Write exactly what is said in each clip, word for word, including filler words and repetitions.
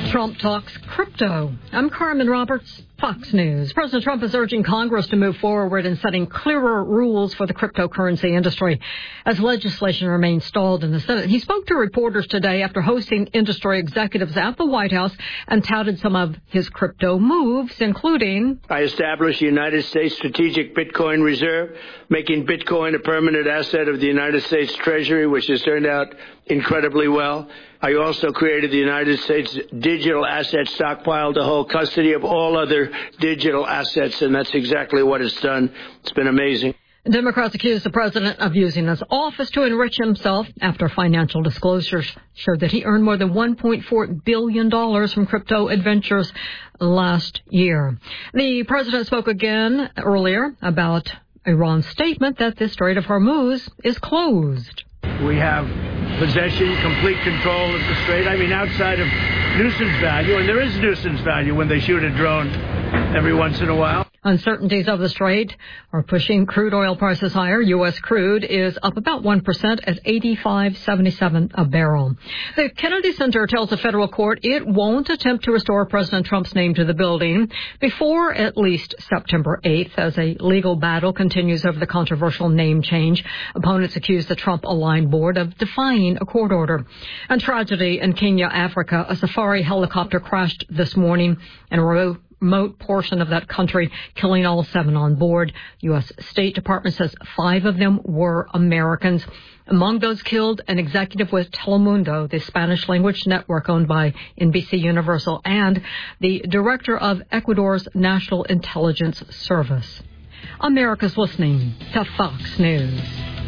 Trump talks crypto. I'm Carmen Roberts, Fox News. President Trump is urging Congress to move forward in setting clearer rules for the cryptocurrency industry as legislation remains stalled in the Senate. He spoke to reporters today after hosting industry executives at the White House and touted some of his crypto moves, including... I established the United States Strategic Bitcoin Reserve, making Bitcoin a permanent asset of the United States Treasury, which has turned out incredibly well. I also created the United States Digital Asset Stockpile to hold custody of all other digital assets, and that's exactly what it's done. It's been amazing. Democrats accuse the president of using his office to enrich himself after financial disclosures showed that he earned more than one point four billion dollars from crypto adventures last year. The president spoke again earlier about Iran's statement that the Strait of Hormuz is closed. We have possession, complete control of the strait. I mean, outside of nuisance value, and there is nuisance value when they shoot a drone every once in a while. Uncertainties of the strait are pushing crude oil prices higher. U S crude is up about one percent at eighty-five seventy-seven a barrel. The Kennedy Center tells a federal court it won't attempt to restore President Trump's name to the building before at least September eighth as a legal battle continues over the controversial name change. Opponents accuse the Trump-aligned board of defying a court order. And tragedy in Kenya, Africa. A safari helicopter crashed this morning in a remote remote portion of that country, killing all seven on board. U S State Department says five of them were Americans. Among those killed, an executive with Telemundo, the Spanish-language network owned by N B C Universal, and the director of Ecuador's National Intelligence Service. America's listening to Fox News.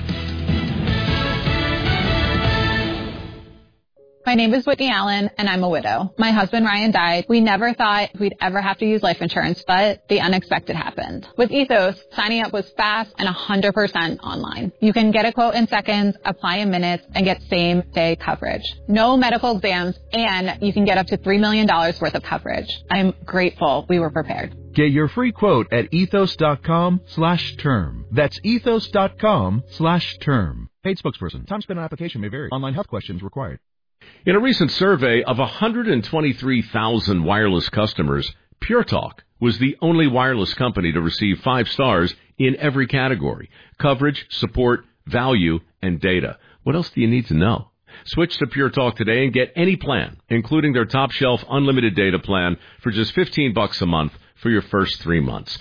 My name is Whitney Allen, and I'm a widow. My husband, Ryan, died. We never thought we'd ever have to use life insurance, but the unexpected happened. With Ethos, signing up was fast and one hundred percent online. You can get a quote in seconds, apply in minutes, and get same-day coverage. No medical exams, and you can get up to three million dollars worth of coverage. I'm grateful we were prepared. Get your free quote at ethos.com slash term. That's ethos.com slash term. Paid spokesperson. Time spent on application may vary. Online health questions required. In a recent survey of one hundred twenty-three thousand wireless customers, Pure Talk was the only wireless company to receive five stars in every category: coverage, support, value, and data. What else do you need to know? Switch to Pure Talk today and get any plan, including their top shelf unlimited data plan, for just fifteen bucks a month for your first three months.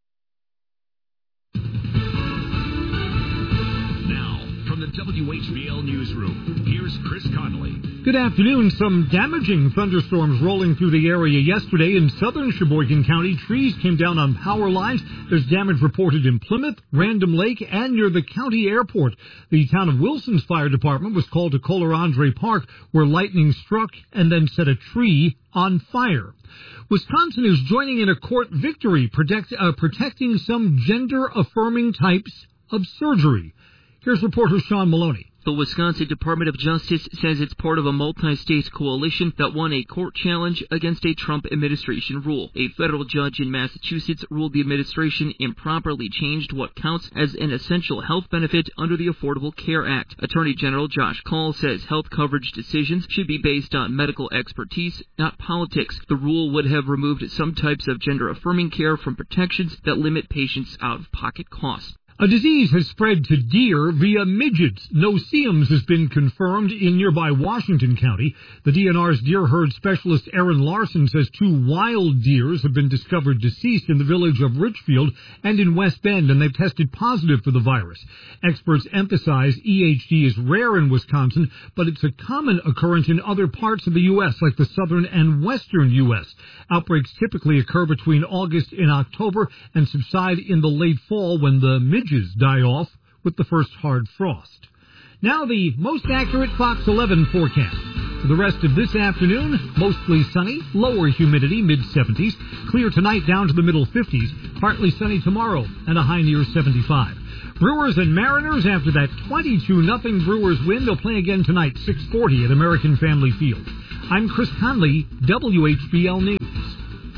W H B L Newsroom. Here's Chris Conley. Good afternoon. Some damaging thunderstorms rolling through the area yesterday in southern Sheboygan County. Trees came down on power lines. There's damage reported in Plymouth, Random Lake, and near the county airport. The town of Wilson's fire department was called to Kohler Andre Park, where lightning struck and then set a tree on fire. Wisconsin is joining in a court victory protect, uh, protecting some gender-affirming types of surgery. Here's reporter Sean Maloney. The Wisconsin Department of Justice says it's part of a multi-state coalition that won a court challenge against a Trump administration rule. A federal judge in Massachusetts ruled the administration improperly changed what counts as an essential health benefit under the Affordable Care Act. Attorney General Josh Kaul says health coverage decisions should be based on medical expertise, not politics. The rule would have removed some types of gender-affirming care from protections that limit patients' out-of-pocket costs. A disease has spread to deer via midgets. No-see-ums has been confirmed in nearby Washington County. The D N R's deer herd specialist Aaron Larson says two wild deers have been discovered deceased in the village of Richfield and in West Bend, and they've tested positive for the virus. Experts emphasize E H D is rare in Wisconsin, but it's a common occurrence in other parts of the U S, like the southern and western U S. Outbreaks typically occur between August and October and subside in the late fall when the midgets die off with the first hard frost. Now the most accurate Fox eleven forecast. For the rest of this afternoon, mostly sunny, lower humidity, mid seventies. Clear tonight down to the middle fifties. Partly sunny tomorrow and a high near seventy-five. Brewers and Mariners, after that twenty-two nothing Brewers win, they'll play again tonight, six forty at American Family Field. I'm Chris Conley, W H B L News. Hi,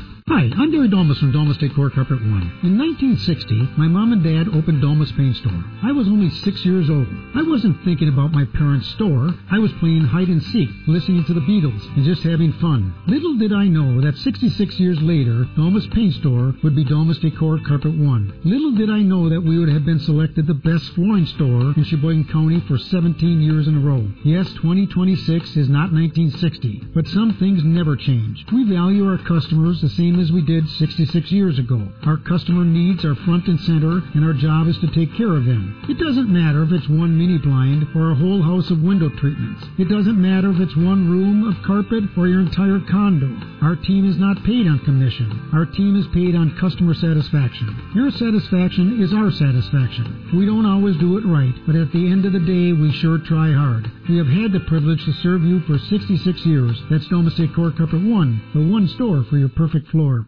Hi, I'm Barry Domus from Domus Decor Carpet One. In nineteen sixty, my mom and dad opened Domus Paint Store. I was only six years old. I wasn't thinking about my parents' store. I was playing hide and seek, listening to the Beatles, and just having fun. Little did I know that sixty-six years later, Domus Paint Store would be Domus Decor Carpet One. Little did I know that we would have been selected the best flooring store in Sheboygan County for seventeen years in a row. Yes, twenty twenty-six is not nineteen sixty, but some things never change. We value our customers the same as we did sixty-six years ago. Our customer needs are front and center, and our job is to take care of them. It doesn't matter if it's one mini blind or a whole house of window treatments. It doesn't matter if it's one room of carpet or your entire condo. Our team is not paid on commission. Our team is paid on customer satisfaction. Your satisfaction is our satisfaction. We don't always do it right, but at the end of the day, we sure try hard. We have had the privilege to serve you for sixty-six years. That's Domus Decor Carpet One, the one store for your perfect floor.